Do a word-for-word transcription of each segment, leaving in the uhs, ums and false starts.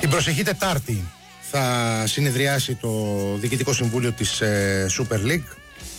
Την προσεχή Τετάρτη θα συνεδριάσει το Διοικητικό Συμβούλιο της ε, Super League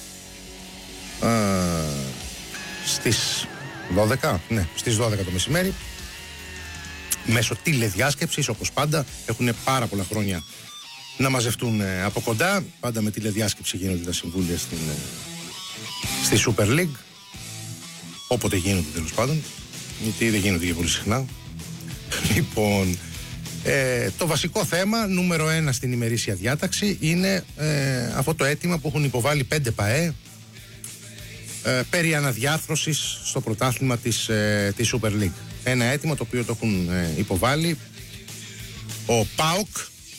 ε, στις δώδεκα, ναι, στις δώδεκα το μεσημέρι, μέσω τηλεδιάσκεψης, όπως πάντα. Έχουν πάρα πολλά χρόνια να μαζευτούν ε, από κοντά. Πάντα με τηλεδιάσκεψη γίνονται τα συμβούλια στην, ε, στη Super League, όποτε γίνονται τέλος πάντων, γιατί δεν γίνονται και πολύ συχνά. Λοιπόν, ε, το βασικό θέμα, νούμερο ένα στην ημερήσια διάταξη, είναι ε, αυτό το αίτημα που έχουν υποβάλει πέντε ΠΑΕ ε, περί αναδιάρθρωσης στο πρωτάθλημα της, ε, της Super League. Ένα αίτημα το οποίο το έχουν ε, υποβάλει ο ΠΑΟΚ,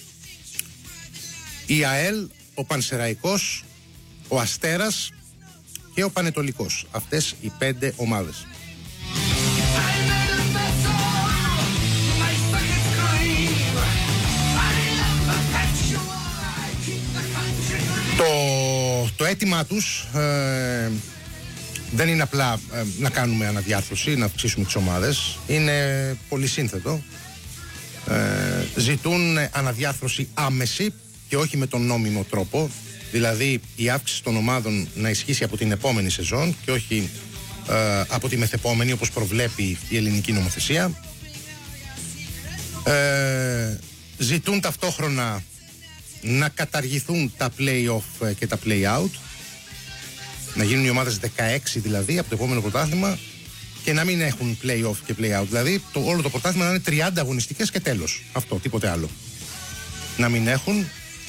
η ΑΕΛ, ο Πανσεραϊκός, ο Αστέρας και ο Πανετολικός. Αυτές οι πέντε ομάδες. Το, το αίτημά τους ε, δεν είναι απλά ε, να κάνουμε αναδιάρθρωση, να αυξήσουμε τις ομάδες. Είναι πολύ σύνθετο. Ε, ζητούν αναδιάρθρωση άμεση και όχι με τον νόμιμο τρόπο. Δηλαδή η αύξηση των ομάδων να ισχύσει από την επόμενη σεζόν και όχι ε, από τη μεθεπόμενη, όπως προβλέπει η ελληνική νομοθεσία. Ε, ζητούν ταυτόχρονα να καταργηθούν τα play-off και τα play-out, να γίνουν οι ομάδες δεκαέξι δηλαδή από το επόμενο πρωτάθλημα και να μην έχουν play-off και play-out. Δηλαδή το, όλο το πρωτάθλημα να είναι τριάντα αγωνιστικές και τέλος. Αυτό, τίποτε άλλο. Να μην έχουν.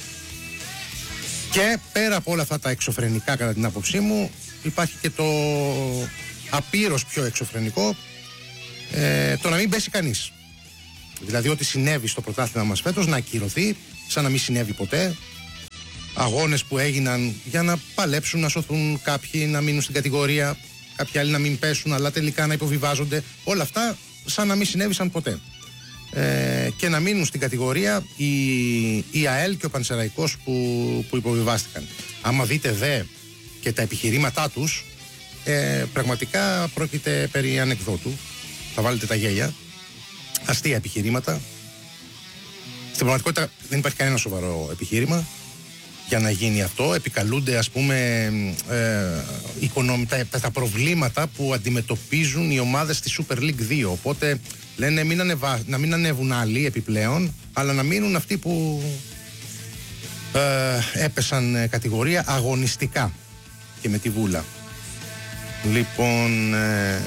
Και πέρα από όλα αυτά τα εξωφρενικά, κατά την άποψή μου, υπάρχει και το απείρως πιο εξωφρενικό, ε, το να μην πέσει κανείς. Δηλαδή ό,τι συνέβη στο πρωτάθλημα μας φέτος να ακυρωθεί, σαν να μην συνέβη ποτέ. Αγώνες που έγιναν για να παλέψουν, να σωθούν κάποιοι, να μείνουν στην κατηγορία, κάποιοι άλλοι να μην πέσουν, αλλά τελικά να υποβιβάζονται. Όλα αυτά σαν να μην συνέβησαν ποτέ. Ε, και να μείνουν στην κατηγορία η, η ΑΕΛ και ο Πανσεραϊκός που, που υποβιβάστηκαν. Άμα δείτε δε και τα επιχειρήματά τους, ε, πραγματικά πρόκειται περί ανεκδότου. Θα βάλετε τα γέλια. Αστεία επιχειρήματα. Στην πραγματικότητα δεν υπάρχει κανένα σοβαρό επιχείρημα για να γίνει αυτό. Επικαλούνται, ας πούμε, ε, οικονομικά, τα, τα προβλήματα που αντιμετωπίζουν οι ομάδες στη Super League δύο. Οπότε λένε μην ανεβα, να μην ανέβουν άλλοι επιπλέον, αλλά να μείνουν αυτοί που ε, έπεσαν κατηγορία αγωνιστικά και με τη βούλα. Λοιπόν, ε,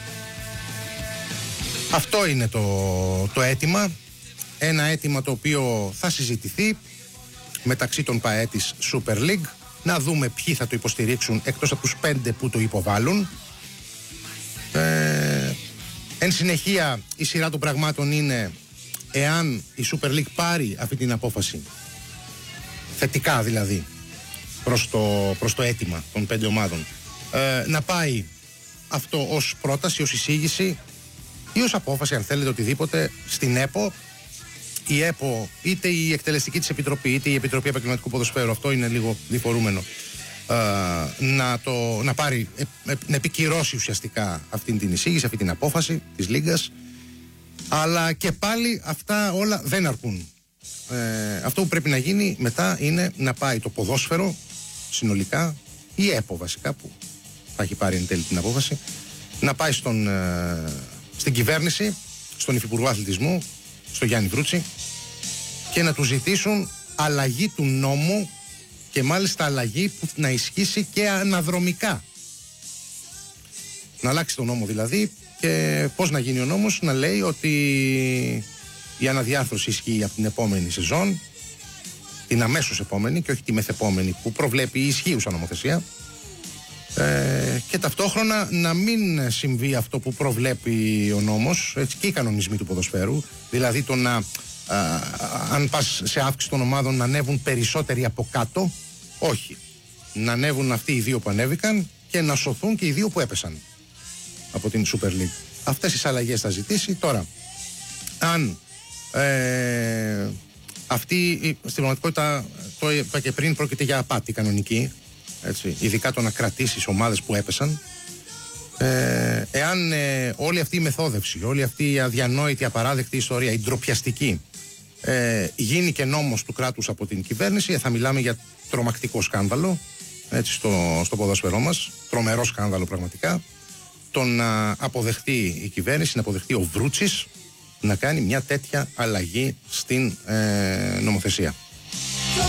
αυτό είναι το, το αίτημα. Ένα αίτημα το οποίο θα συζητηθεί μεταξύ των ΠΑΕ της Super League. Να δούμε ποιοι θα το υποστηρίξουν εκτός από τους πέντε που το υποβάλλουν. Ε, εν συνεχεία η σειρά των πραγμάτων είναι, εάν η Super League πάρει αυτή την απόφαση, θετικά δηλαδή, προς το, προς το αίτημα των πέντε ομάδων, ε, να πάει αυτό ως πρόταση, ως εισήγηση ή ως απόφαση, αν θέλετε, οτιδήποτε, στην ΕΠΟ. Η ΕΠΟ, είτε η εκτελεστική της επιτροπή, είτε η Επιτροπή Επαγγελματικού Ποδοσφαίρου, αυτό είναι λίγο διφορούμενο, ε, να, το, να πάρει, ε, ε, να επικυρώσει ουσιαστικά αυτή την εισήγηση, αυτή την απόφαση της Λίγκας. Αλλά και πάλι αυτά όλα δεν αρκούν. Ε, αυτό που πρέπει να γίνει μετά είναι να πάει το ποδόσφαιρο συνολικά, η ΕΠΟ βασικά, που θα έχει πάρει εν τέλει την απόφαση, να πάει στον, ε, στην κυβέρνηση, στον Υφυπουργό Αθλητισμού, στο Γιάννη Βρούτσι, και να του ζητήσουν αλλαγή του νόμου, και μάλιστα αλλαγή που να ισχύσει και αναδρομικά. Να αλλάξει τον νόμο δηλαδή, και πώς να γίνει ο νόμος, να λέει ότι η αναδιάρθρωση ισχύει από την επόμενη σεζόν, την αμέσως επόμενη και όχι τη μεθεπόμενη που προβλέπει η ισχύουσα νομοθεσία, ε, και ταυτόχρονα να μην συμβεί αυτό που προβλέπει ο νόμος, έτσι, και οι κανονισμοί του ποδοσφαίρου, δηλαδή το να α, α, αν πας σε αύξηση των ομάδων να ανέβουν περισσότεροι από κάτω. Όχι, να ανέβουν αυτοί οι δύο που ανέβηκαν και να σωθούν και οι δύο που έπεσαν από την Super League. Αυτές τις αλλαγές θα ζητήσει. Τώρα, αν ε, αυτή στην πραγματικότητα, το είπα και πριν, πρόκειται για απάτη κανονική, έτσι, ειδικά το να κρατήσεις ομάδες που έπεσαν. Ε, εάν ε, όλη αυτή η μεθόδευση, όλη αυτή η αδιανόητη, απαράδεκτη ιστορία, η ντροπιαστική, ε, γίνει και νόμος του κράτους από την κυβέρνηση, θα μιλάμε για τρομακτικό σκάνδαλο, έτσι, στο, στο ποδόσφαιρό μας, τρομερό σκάνδαλο πραγματικά, το να αποδεχτεί η κυβέρνηση, να αποδεχτεί ο Βρούτσης να κάνει μια τέτοια αλλαγή στην ε, νομοθεσία.